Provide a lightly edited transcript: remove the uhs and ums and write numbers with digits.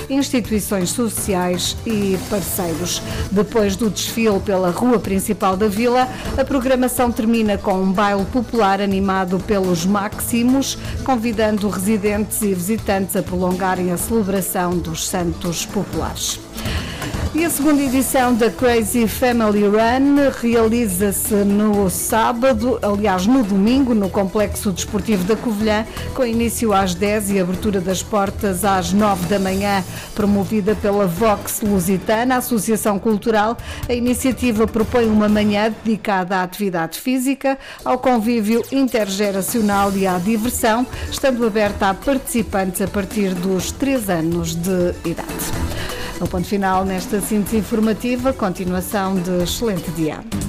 instituições sociais e parceiros. Depois do desfile pela rua principal da vila, a programação termina com um baile popular animado pelos Máximos, convidando residentes e visitantes a prolongarem a celebração dos Santos Populares. E a segunda edição da Crazy Family Run realiza-se no sábado, aliás no domingo, no Complexo Desportivo da Covilhã, com início às 10 e abertura das portas às 9 da manhã, promovida pela Vox Lusitana, Associação Cultural. A iniciativa propõe uma manhã dedicada à atividade física, ao convívio intergeracional e à diversão, estando aberta a participantes a partir dos 3 anos de idade. No ponto final nesta síntese informativa, continuação de excelente dia.